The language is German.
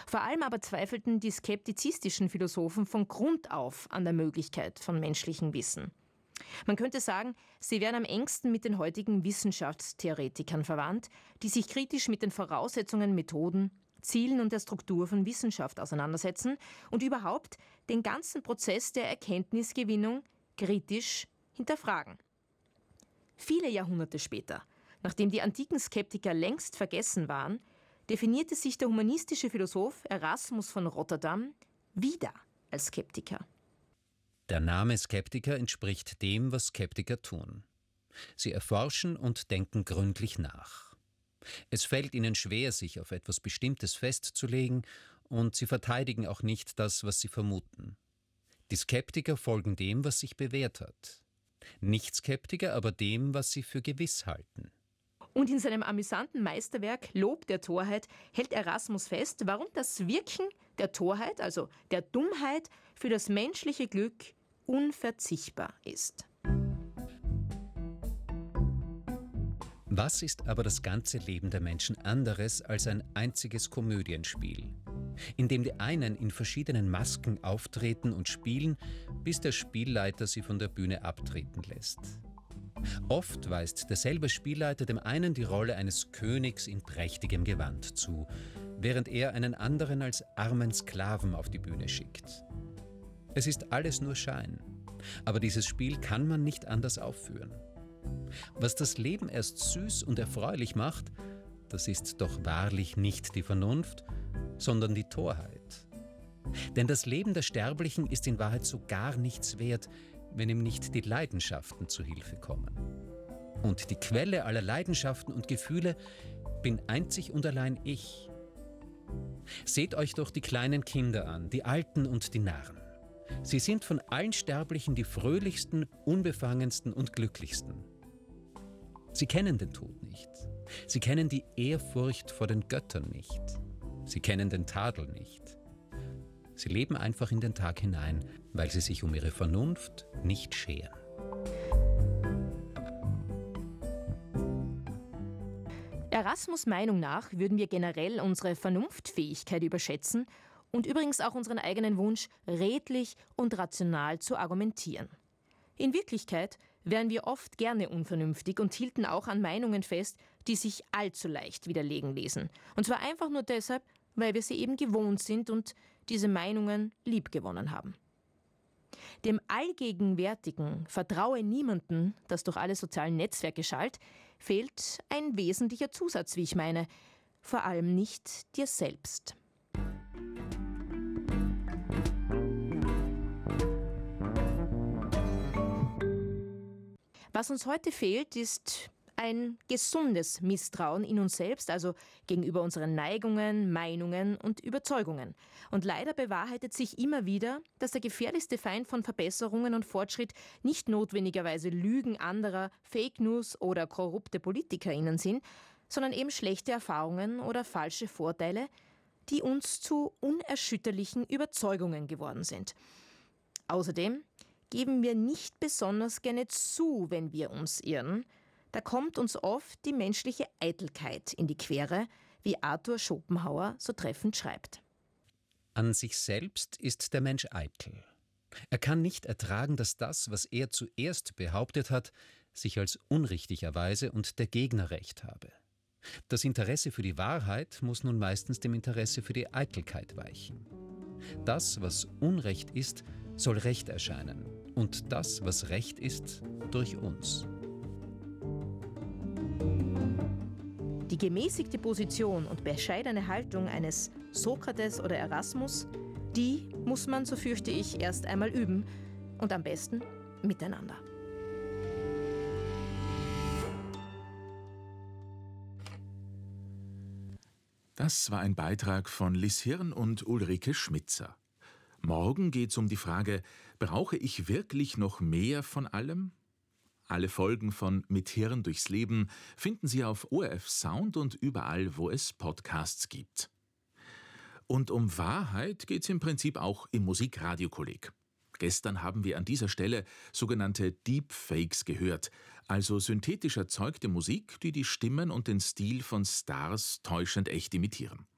Vor allem aber zweifelten die skeptizistischen Philosophen von Grund auf an der Möglichkeit von menschlichem Wissen. Man könnte sagen, sie wären am engsten mit den heutigen Wissenschaftstheoretikern verwandt, die sich kritisch mit den Voraussetzungen, Methoden, Zielen und der Struktur von Wissenschaft auseinandersetzen und überhaupt den ganzen Prozess der Erkenntnisgewinnung kritisch hinterfragen. Viele Jahrhunderte später, nachdem die antiken Skeptiker längst vergessen waren, definierte sich der humanistische Philosoph Erasmus von Rotterdam wieder als Skeptiker. Der Name Skeptiker entspricht dem, was Skeptiker tun. Sie erforschen und denken gründlich nach. Es fällt ihnen schwer, sich auf etwas Bestimmtes festzulegen, und sie verteidigen auch nicht das, was sie vermuten. Die Skeptiker folgen dem, was sich bewährt hat. Nicht-Skeptiker aber dem, was sie für gewiss halten. Und in seinem amüsanten Meisterwerk Lob der Torheit hält Erasmus fest, warum das Wirken der Torheit, also der Dummheit, für das menschliche Glück unverzichtbar ist. Was ist aber das ganze Leben der Menschen anderes als ein einziges Komödienspiel, in dem die einen in verschiedenen Masken auftreten und spielen, bis der Spielleiter sie von der Bühne abtreten lässt? Oft weist derselbe Spielleiter dem einen die Rolle eines Königs in prächtigem Gewand zu, während er einen anderen als armen Sklaven auf die Bühne schickt. Es ist alles nur Schein, aber dieses Spiel kann man nicht anders aufführen. Was das Leben erst süß und erfreulich macht, das ist doch wahrlich nicht die Vernunft, sondern die Torheit. Denn das Leben der Sterblichen ist in Wahrheit so gar nichts wert, wenn ihm nicht die Leidenschaften zu Hilfe kommen. Und die Quelle aller Leidenschaften und Gefühle bin einzig und allein ich. Seht euch doch die kleinen Kinder an, die Alten und die Narren. Sie sind von allen Sterblichen die fröhlichsten, unbefangensten und glücklichsten. Sie kennen den Tod nicht. Sie kennen die Ehrfurcht vor den Göttern nicht. Sie kennen den Tadel nicht. Sie leben einfach in den Tag hinein, weil sie sich um ihre Vernunft nicht scheren. Erasmus' Meinung nach würden wir generell unsere Vernunftfähigkeit überschätzen und übrigens auch unseren eigenen Wunsch, redlich und rational zu argumentieren. In Wirklichkeit wären wir oft gerne unvernünftig und hielten auch an Meinungen fest, die sich allzu leicht widerlegen ließen. Und zwar einfach nur deshalb, weil wir sie eben gewohnt sind und diese Meinungen liebgewonnen haben. Dem allgegenwärtigen Vertraue niemanden, das durch alle sozialen Netzwerke schallt, fehlt ein wesentlicher Zusatz, wie ich meine. Vor allem nicht dir selbst. Was uns heute fehlt, ist ein gesundes Misstrauen in uns selbst, also gegenüber unseren Neigungen, Meinungen und Überzeugungen. Und leider bewahrheitet sich immer wieder, dass der gefährlichste Feind von Verbesserungen und Fortschritt nicht notwendigerweise Lügen anderer, Fake News oder korrupte PolitikerInnen sind, sondern eben schlechte Erfahrungen oder falsche Vorteile, die uns zu unerschütterlichen Überzeugungen geworden sind. Außerdem geben wir nicht besonders gerne zu, wenn wir uns irren. Da kommt uns oft die menschliche Eitelkeit in die Quere, wie Arthur Schopenhauer so treffend schreibt. An sich selbst ist der Mensch eitel. Er kann nicht ertragen, dass das, was er zuerst behauptet hat, sich als unrichtig erweise und der Gegner recht habe. Das Interesse für die Wahrheit muss nun meistens dem Interesse für die Eitelkeit weichen. Das, was Unrecht ist, soll Recht erscheinen, und das, was Recht ist, durch uns. Die gemäßigte Position und bescheidene Haltung eines Sokrates oder Erasmus, die muss man, so fürchte ich, erst einmal üben und am besten miteinander. Das war ein Beitrag von Liz Hirn und Ulrike Schmitzer. Morgen geht es um die Frage, brauche ich wirklich noch mehr von allem? Alle Folgen von Mit Hirn durchs Leben finden Sie auf ORF Sound und überall, wo es Podcasts gibt. Und um Wahrheit geht es im Prinzip auch im Musikradiokolleg. Gestern haben wir an dieser Stelle sogenannte Deepfakes gehört, also synthetisch erzeugte Musik, die die Stimmen und den Stil von Stars täuschend echt imitieren.